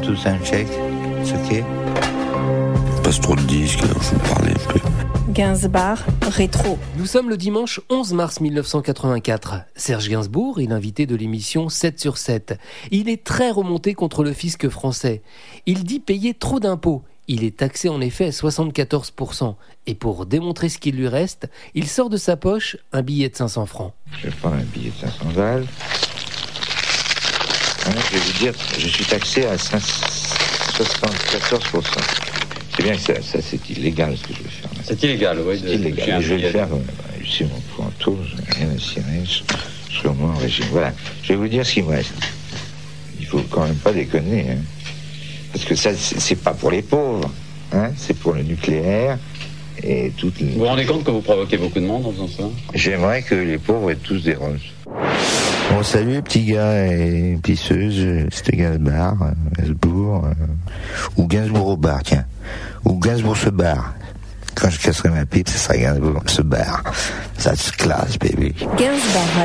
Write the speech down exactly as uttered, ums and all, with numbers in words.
tous un chèque, c'est ok. Passe trop de disques, je vous parlais un peu. Gainsbourg, rétro. Nous sommes le dimanche onze mars mille neuf cent quatre-vingt-quatre. Serge Gainsbourg est l'invité de l'émission sept sur sept. Il est très remonté contre le fisc français. Il dit payer trop d'impôts. Il est taxé en effet à soixante-quatorze pour cent. Et pour démontrer ce qu'il lui reste, il sort de sa poche un billet de cinq cents francs. Je vais prendre un billet de cinq cents balles. Alors, je vais vous dire, je suis taxé à soixante-quatorze pour cent. C'est bien que ça, ça c'est illégal ce que je vais faire. C'est illégal, oui. C'est illégal. Je vais le faire euh, ici mon pointeau, je n'ai rien à cirer, je serai au moins en régime. Voilà, je vais vous dire ce qu'il me reste. Il faut quand même pas déconner, hein. Parce que ça, c'est, c'est pas pour les pauvres, hein. C'est pour le nucléaire et toutes les... Vous vous rendez compte que vous provoquez beaucoup de monde en faisant ça? J'aimerais que les pauvres aient tous des roses. Bon, salut les petits gars et pisseuses, c'était Gainsbourg, euh, Gainsbourg, euh, ou Gainsbourg au bar, tiens, ou Gainsbourg se barre. Quand je casserai ma pipe, ce sera Gainsbourg se barre. Ça se classe, baby. Gainsbourg